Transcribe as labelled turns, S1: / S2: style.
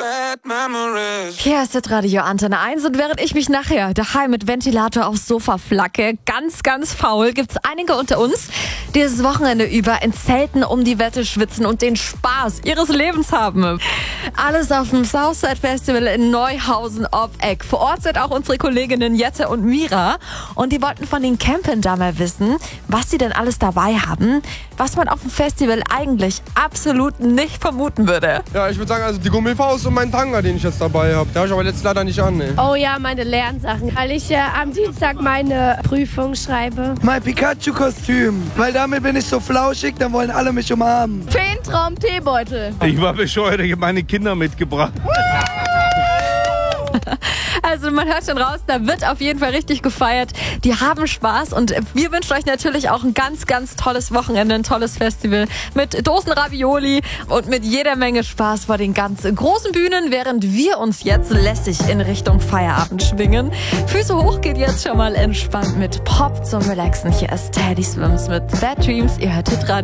S1: bad memories.
S2: Hier ist das Radio Antenne 1 und während ich mich nachher daheim mit Ventilator aufs Sofa flacke, ganz, ganz faul, gibt's einige unter uns, die das Wochenende über in Zelten um die Wette schwitzen und den Spaß ihres Lebens haben. Alles auf dem Southside Festival in Neuhausen-Ob-Eck. Vor Ort sind auch unsere Kolleginnen Jette und Mira und die wollten von den Campern da mal wissen, was sie denn alles dabei haben, was man auf dem Festival eigentlich absolut nicht vermuten würde.
S3: Ja, ich würde sagen, also die Gummifaust und mein Tanga, den ich jetzt dabei habe. Den habe ich aber jetzt leider nicht an, ne?
S4: Oh ja, meine Lernsachen, weil ich am Dienstag meine Prüfung schreibe.
S5: Mein Pikachu-Kostüm, weil damit bin ich so flauschig, dann wollen alle mich umarmen.
S4: Feentraum-Teebeutel.
S6: Ich war bescheuert, ich habe meine Kinder mitgebracht.
S2: Also man hört schon raus, da wird auf jeden Fall richtig gefeiert. Die haben Spaß und wir wünschen euch natürlich auch ein ganz, ganz tolles Wochenende, ein tolles Festival mit Dosen Ravioli und mit jeder Menge Spaß vor den ganz großen Bühnen, während wir uns jetzt lässig in Richtung Feierabend schwingen. Füße hoch geht jetzt schon mal entspannt mit Pop zum Relaxen. Hier ist Teddy Swims mit Bad Dreams. Ihr hört Hit Radio.